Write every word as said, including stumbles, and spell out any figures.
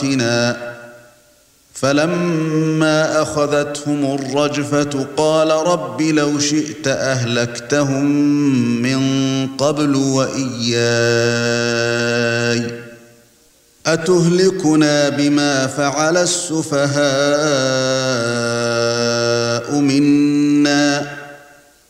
بغتتنا فلما أخذتهم الرجفة قال رب لو شئت أهلكتهم من قبل وإياي أتهلكنا بما فعل السفهاء منا